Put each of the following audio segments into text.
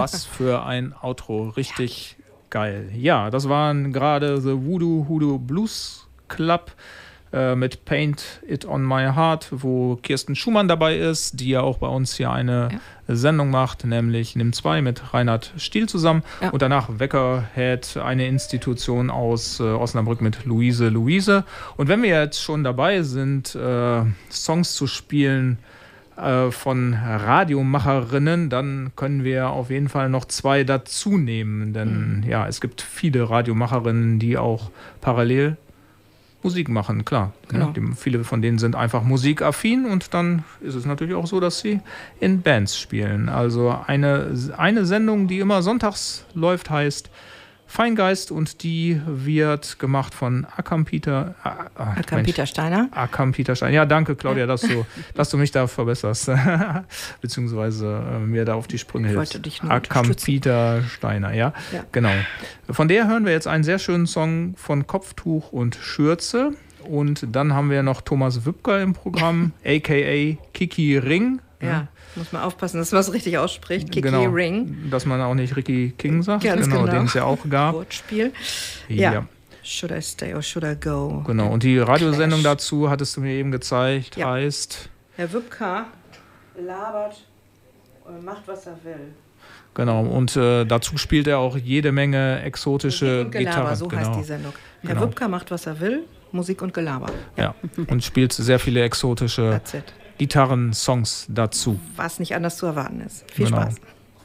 Was für ein Outro. Richtig geil. Ja, das waren gerade The Voodoo Hoodoo Blues Club mit Paint It On My Heart, wo Kirsten Schumann dabei ist, die ja auch bei uns hier eine Sendung macht, nämlich Nimm 2 mit Reinhard Stiel zusammen. Ja. Und danach Weckerhead, eine Institution aus Osnabrück mit Luise Luise. Und wenn wir jetzt schon dabei sind, Songs zu spielen von Radiomacherinnen, dann können wir auf jeden Fall noch 2 dazu nehmen. Denn ja, es gibt viele Radiomacherinnen, die auch parallel Musik machen, klar. Genau. Ja, viele von denen sind einfach musikaffin und dann ist es natürlich auch so, dass sie in Bands spielen. Also eine Sendung, die immer sonntags läuft, heißt Feingeist und die wird gemacht von Akam Peter Steiner. Akam Peter Steiner. Ja, danke Claudia, dass du mich da verbesserst, beziehungsweise mir da auf die Sprünge hilfst. Akam Peter Steiner, ja, genau. Von der hören wir jetzt einen sehr schönen Song von Kopftuch und Schürze und dann haben wir noch Thomas Wübker im Programm, a.k.a. Kiki Ring. Ja, muss man aufpassen, dass man es richtig ausspricht. Kiki Ring. Dass man auch nicht Ricky King sagt, genau. Den es ja auch gab. Wortspiel. Ja. Should I stay or should I go? Genau, und die Radiosendung dazu, hattest du mir eben gezeigt, heißt... Herr Wübker labert und macht, was er will. Genau, und dazu spielt er auch jede Menge exotische Gitarren. So heißt die Sendung. Herr Wübker macht, was er will, Musik und Gelaber. Ja, und spielt sehr viele exotische Gitarren-Songs dazu. Was nicht anders zu erwarten ist. Viel Spaß.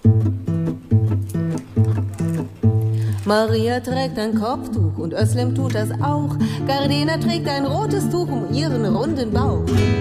Maria trägt ein Kopftuch und Özlem tut das auch. Gardena trägt ein rotes Tuch um ihren runden Bauch.